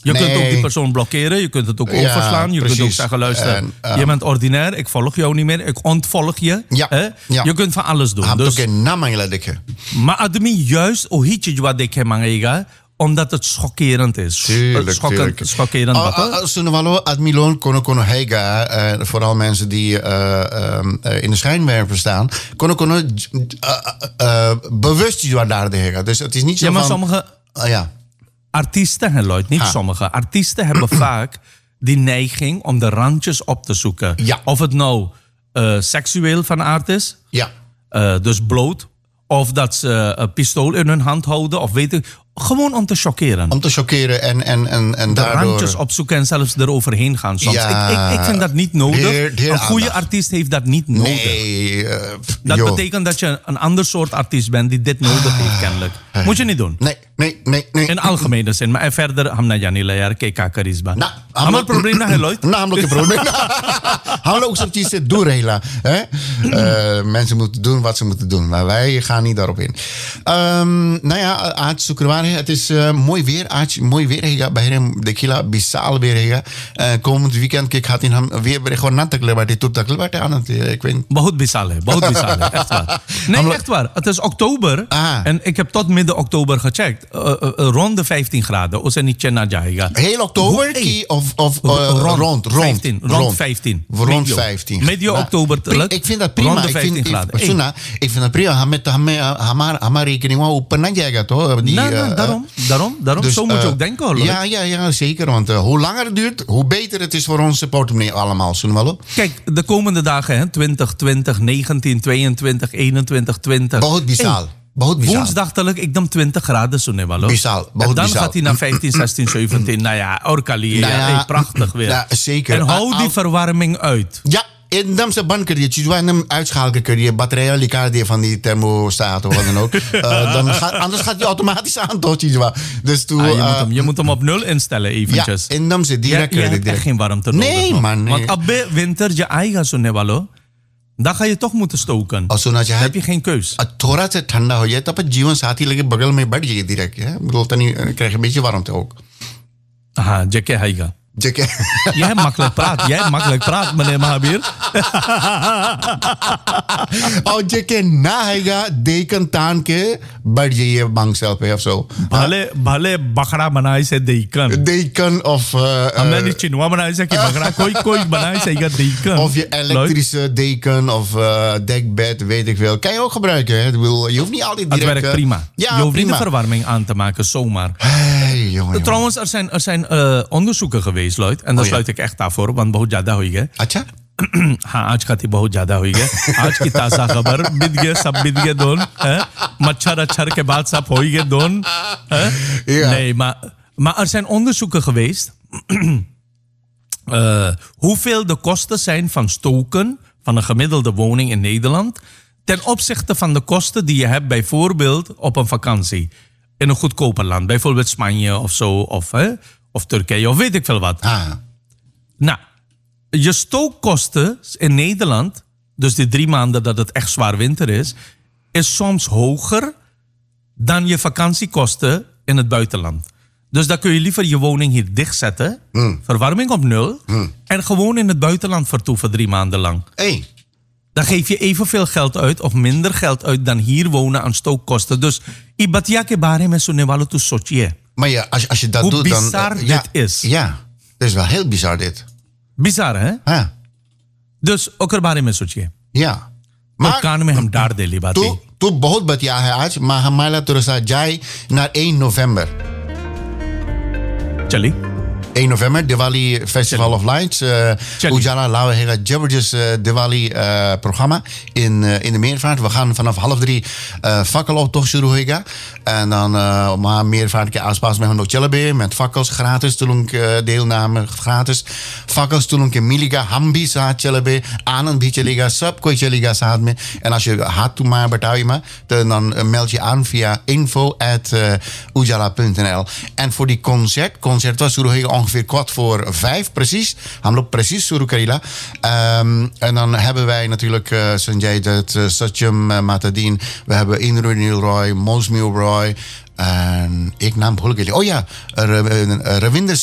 Je kunt ook die persoon blokkeren. Je kunt het ook overslaan. Je kunt ook zeggen, luister, je bent ordinair. Ik volg jou niet meer. Ik ontvolg je. Je kunt van alles doen. Dus, maar ademi juist ohitje wat ik heb mangega, omdat het schokkerend is. Schokkerend wat? Sunwalo admilon kono heiga, vooral mensen die in de schijnwerper staan, kono bewust wat daar de hega. Dus het is niet zo maar van... sommige artiesten, Lloyd, niet sommige. Artiesten hebben vaak die neiging om de randjes op te zoeken. Ja. Of het nou seksueel van aard is, dus bloot, of dat ze een pistool in hun hand houden, of weet ik. Gewoon om te chockeren. Om te chockeren en de daardoor... randjes opzoeken en zelfs eroverheen gaan soms. Ik vind dat niet nodig. Een goede artiest heeft dat niet nodig. Nee. Dat betekent dat je een ander soort artiest bent die dit nodig heeft kennelijk. Moet je niet doen. Nee. In algemene zin. Maar verder, hamna jani layar keka karisma. Hamna probleem na Lloyd. Namelijk een probleem. Hamna ook zo'n zit doen, Hela. Mensen moeten doen wat ze moeten doen. Maar wij gaan niet daarop in. Aard zoeken. Het is mooi weer. Mooi weer. Bij hem de kila bisaal weer. Komend weekend gaat in weer gewoon natakelen. Maar dit doet dat aan het. Ik weet. Bahut bisaal. Echt waar. Nee, echt waar. Het is oktober. En ik heb tot midden oktober gecheckt. Rond de 15 graden. Of niet chena jaiga. Heel oktober? Rond 15. Rond 15. Medio oktober. Ik vind dat prima. Rond de 15 graden. Ik vind dat prima. Met haar rekening wel op een jaiga toch? Daarom. Dus, zo moet je ook denken, hoor. Ja, zeker. Want hoe langer het duurt, hoe beter het is voor onze portemonnee allemaal. Kijk, de komende dagen, 2020, 19, 22, 21, 20. Bahut bisaal. Woensdag ik dan 20 graden zo nevalo. En dan gaat hij naar 15, 16, 17. Nou ja, Orkali. Prachtig weer. Ja, zeker. En hou die verwarming uit. Ja. En dan se ban kun je hem uitschakelen, kun je batterijen elkaar van die thermostaat of wat dan ook. Anders gaat hij automatisch aan, toch? Dus je moet hem op 0 instellen eventjes. Ja, en dan zit direct. Je hebt echt geen warmte nodig. Nee, man. Nee. Want abbe winter je eigen zo nevalo. Dan ga je toch moeten stoken. Dan heb je geen keus. Thora se ठंडा हो जाए तब जीवन साथी लगे बगल में बैठ जाइए direct. Bedoel, dan krijg je een beetje warmte ook. Aha, jekke heiga. Jij makkelijk praat, meneer Mahabir. Jekke na हैगा देकन तान के बैठ जाइए बांगसेल पे of zo. भले बकरा बनाए से देकन of हमने नहीं चिनवा बनाए से कि बकरा कोई बनाए से देकन. Of je elektrische deken of dekbed, weet ik veel. Kan je ook gebruiken. Hè? Je hoeft niet altijd direct... Het werkt prima. Je hoeft niet de verwarming aan te maken, zomaar. Hey, jongen. Trouwens, er zijn onderzoeken geweest, Lloyd. En daar sluit ik echt daarvoor, want बहुत ज़्यादा हुई है. अच्छा? हाँ, आज खाती बहुत ज़्यादा हुई है. आज की ताज़ा खबर बिद गए सब बिद गए दोन. मच्छर अच्छर के बाद सब हो गए दोन. Nee, maar er zijn onderzoeken geweest. Hoeveel de kosten zijn van stoken van een gemiddelde woning in Nederland ten opzichte van de kosten die je hebt bijvoorbeeld op een vakantie in een goedkoper land, bijvoorbeeld Spanje of zo, of Turkije of weet ik veel wat. Nou, je stookkosten in Nederland, dus die 3 maanden dat het echt zwaar winter is soms hoger dan je vakantiekosten in het buitenland. Dus dan kun je liever je woning hier dichtzetten, verwarming op 0, en gewoon in het buitenland vertoeven 3 maanden lang. Dan geef je evenveel geld uit of minder geld uit dan hier wonen aan stookkosten. Dus ibatia ke bare me sunevalo tu sochie. Maar ja, als je dat doet, dan... Hoe bizar dit is. Ja, dat is wel heel bizar dit. Bizar, hè? Ja. Dus ook er bare me sochie. Ja. Maar kan me hem daar deli bati. Tu बहुत बतिया है आज, maar हमारा तुरसा जाए naar 1 november. Chali. 1 november, Diwali Festival of Lights. Ujala Lauwe heeft een jabbertjes Diwali programma in de Meervaart. We gaan vanaf 2:30 fakkeloptocht shuru. En dan maar Meervaart ke आसपास में हम लोग चले गए met fakkels gratis tulung deelname gratis. Fakkels tulung ke मिलेगा हम भी साथ चले गए आनंद भी चलेगा सब कोई चलेगा साथ में. En als je haat toe maar betaal je maar dan meld je aan via info@ujala.nl. En voor die concert was shuru ongeveer 4:15 precies. Hamlo precies Suru Karila. En dan hebben wij natuurlijk Sanjay Dutt, Satyam Matadin. We hebben Indru Roy, Mosmi Roy. En ik naam Ravinder